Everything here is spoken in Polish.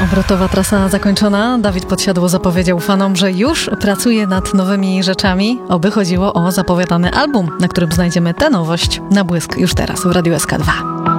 Obrotowa trasa zakończona. Dawid Podsiadło zapowiedział fanom, że już pracuje nad nowymi rzeczami. Oby chodziło o zapowiadany album, na którym znajdziemy tę nowość na błysk już teraz w Radiu SK2.